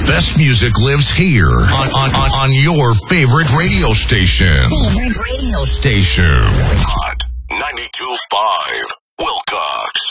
best music lives here on your favorite radio station. Hot 92.5 Wilcox.